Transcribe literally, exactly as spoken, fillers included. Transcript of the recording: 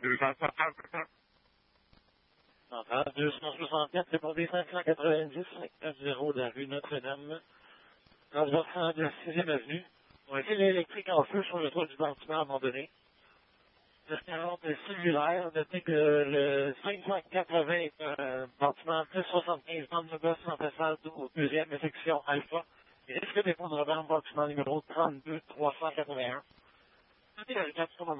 deux cent soixante-quatre. Enfin, deux cent soixante-quatre, c'est pour des cinq cent quatre-vingt-dix, cinq zéro de la rue Notre-Dame, transversant de la sixième avenue. On a fait l'électrique en feu sur le toit du bâtiment à un moment donné. Le quarante cellulaire, notez que le cinq cent quatre-vingts est un bâtiment plus soixante-quinze omnibus en façade au deuxième section alpha. Il risque d'effondrement en bâtiment numéro trente-deux trois cent quatre-vingt-un. Notez la